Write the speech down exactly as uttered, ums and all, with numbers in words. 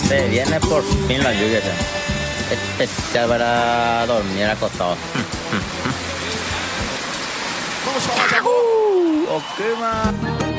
Se viene por fin la lluvia ya. Especial para dormir acostado. Vamos falar de amor. Uh, ok, man.